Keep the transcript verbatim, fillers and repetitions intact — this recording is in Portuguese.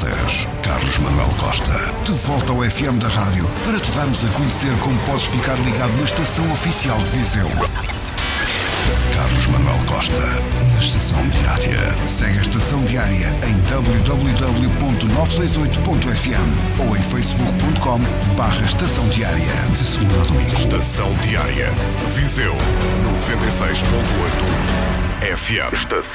dez, Carlos Manuel Costa. De volta ao F M da rádio para te darmos a conhecer como podes ficar ligado na estação oficial de Viseu. Carlos Manuel Costa, na Estação Diária. Segue a Estação Diária em w w w ponto nove seis oito ponto f m ou em facebook ponto com barra Estação Diária. De segunda a domingo. Estação Diária. Viseu noventa e seis ponto oito F M.